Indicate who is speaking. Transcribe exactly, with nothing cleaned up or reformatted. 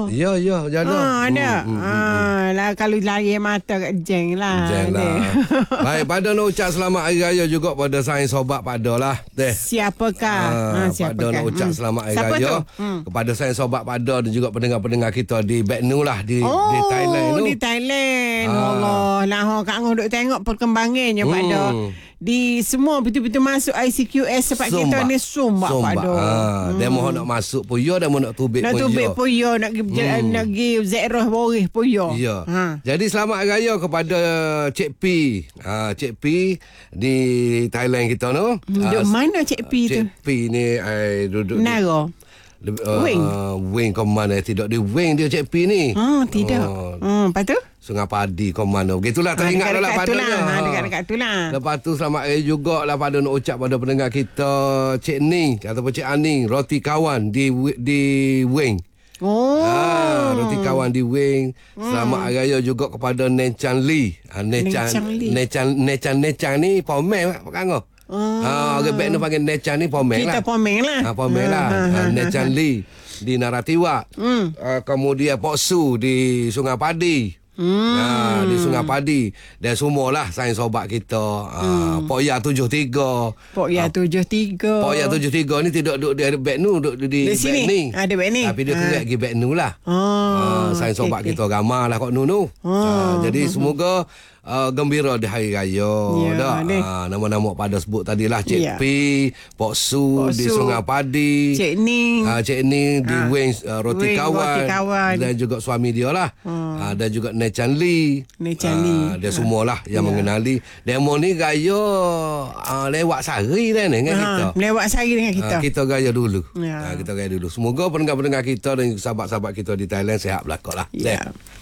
Speaker 1: Ya, ya, jalan.
Speaker 2: Ha, ada.
Speaker 1: Hmm, hmm,
Speaker 2: ha,
Speaker 1: hmm.
Speaker 2: lah kalau lari mata kat jeng lah.
Speaker 1: Jeng lah. Baik, pada nak ucap selamat Hari Raya juga pada saya sobat pada lah. Deh.
Speaker 2: Siapakah?
Speaker 1: Ha,
Speaker 2: Ha, siapakah?
Speaker 1: pada nak ucap
Speaker 2: Hmm.
Speaker 1: selamat Hari
Speaker 2: Siapa
Speaker 1: Raya
Speaker 2: tu? Hmm.
Speaker 1: kepada saya sobat pada dan juga pendengar-pendengar kita di Beknu lah di,
Speaker 2: Oh,
Speaker 1: di Thailand tu.
Speaker 2: di Thailand.
Speaker 1: Ah.
Speaker 2: Allah. Lah, Kak Ngah duk tengok perkembangannya, Pak
Speaker 1: Hmm.
Speaker 2: Do. Di semua betul-betul masuk I C Q S tempat kita ni sumbak, Pak
Speaker 1: Sombak.
Speaker 2: Do.
Speaker 1: Ha, dia mohon nak masuk pun ya, dia mohon nak tubik
Speaker 2: Nak
Speaker 1: pun
Speaker 2: tubik
Speaker 1: ya.
Speaker 2: pun ya, nak pergi
Speaker 1: Hmm.
Speaker 2: nak pergi Zeroh Boris pun ya.
Speaker 1: Ya.
Speaker 2: Ha.
Speaker 1: Jadi selamat Hari Raya kepada Cik P. Ha, Cik P di Thailand kita tu.
Speaker 2: Duduk
Speaker 1: Ah,
Speaker 2: mana Cik P tu?
Speaker 1: Cik P ni I duduk
Speaker 2: Nara.
Speaker 1: di uh,
Speaker 2: Wing.
Speaker 1: Wing ke mana? Tidak di Wing dia Cik P ni.
Speaker 2: Ha, tidak.
Speaker 1: Oh,
Speaker 2: Hmm, lepas tu?
Speaker 1: Sungai Padi ke mana? Begitulah
Speaker 2: Ha,
Speaker 1: teringat
Speaker 2: dekat-dekat
Speaker 1: lah
Speaker 2: tu
Speaker 1: padanya.
Speaker 2: lah. Ha, dekat-dekat tu lah.
Speaker 1: Lepas tu selamat hari juga lah pada nak ucap pada pendengar kita Cik Ning ataupun Cik Aning roti kawan di di Wing.
Speaker 2: Oh.
Speaker 1: Ah, roti kawan di Wing. Selamat Hari Raya juga kepada Nechan Lee. Ah, Nechan
Speaker 2: Nechan Lee.
Speaker 1: Nechan Nechan Nechan ni pomel Pak Kanggo.
Speaker 2: Oh.
Speaker 1: Ah, orang baik ni panggil Nechan ni pomel lah.
Speaker 2: Kita pomeng lah.
Speaker 1: Ha, pomel lah.
Speaker 2: Ha, ha,
Speaker 1: Ha, Nechan Lee di Naratiwa.
Speaker 2: Hmm.
Speaker 1: Ah, kemudian Pok Su di Sungai Padi.
Speaker 2: Hmm.
Speaker 1: Ha, di Sungai Padi. Dan semualah saing sobat kita. Ha, Pok Ya tujuh tiga.
Speaker 2: Pok Ya tujuh tiga.
Speaker 1: Pok Ya tujuh tiga ni tidak duduk di Beknu, duduk di
Speaker 2: Di sini?
Speaker 1: Bekni.
Speaker 2: Ah, di Bekni.
Speaker 1: Tapi dia
Speaker 2: Ah.
Speaker 1: kerek pergi Beknu lah.
Speaker 2: Oh,
Speaker 1: Ha, saing
Speaker 2: okey,
Speaker 1: sobat
Speaker 2: okey.
Speaker 1: kita ramai lah kat Nunu.
Speaker 2: Oh.
Speaker 1: Ha, jadi semoga uh, gembira di Hari Raya.
Speaker 2: Ya,
Speaker 1: dah.
Speaker 2: deh.
Speaker 1: Ha, nama-nama pada sebut tadilah Cik
Speaker 2: Ya.
Speaker 1: P, Pok Su
Speaker 2: Pok
Speaker 1: di
Speaker 2: Su,
Speaker 1: Sungai Padi.
Speaker 2: Cik Ning.
Speaker 1: Ha, Cik Ning di
Speaker 2: Ha.
Speaker 1: Wing uh, Roti,
Speaker 2: Wing
Speaker 1: kawan,
Speaker 2: Roti Kawan.
Speaker 1: dan juga suami dia lah.
Speaker 2: Hmm.
Speaker 1: Ha, dan juga Nechan Lee.
Speaker 2: Nechan Lee.
Speaker 1: Dia semualah yang
Speaker 2: Ya.
Speaker 1: mengenali. Demo ni gaya uh, lewat sehari dah ni dengan
Speaker 2: Ha,
Speaker 1: kita.
Speaker 2: melewat sehari dengan kita.
Speaker 1: Ha, kita gaya dulu.
Speaker 2: Ya.
Speaker 1: Ha, kita gaya dulu. Semoga pendengar-pendengar kita dan sahabat-sahabat kita di Thailand sihat belakang lah.
Speaker 2: Ya.